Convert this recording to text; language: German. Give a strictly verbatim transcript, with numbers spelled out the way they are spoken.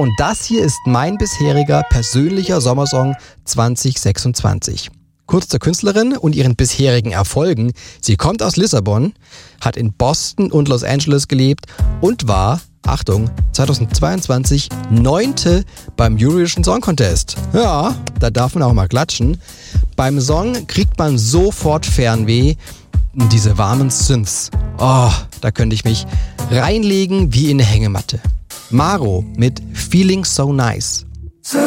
Und das hier ist mein bisheriger persönlicher Sommersong zwanzig sechsundzwanzig. Kurz zur Künstlerin und ihren bisherigen Erfolgen. Sie kommt aus Lissabon, hat in Boston und Los Angeles gelebt und war, Achtung, zweitausendzweiundzwanzig Neunte beim Eurovision Song Contest. Ja, da darf man auch mal klatschen. Beim Song kriegt man sofort Fernweh. Diese warmen Synths. Oh, da könnte ich mich reinlegen wie in eine Hängematte. Maro mit Feeling So Nice.